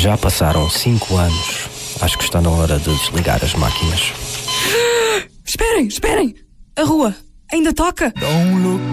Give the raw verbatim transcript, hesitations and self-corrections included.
Já passaram cinco anos. Acho que está na hora de desligar as máquinas. Esperem, esperem! A rua ainda toca! Don't look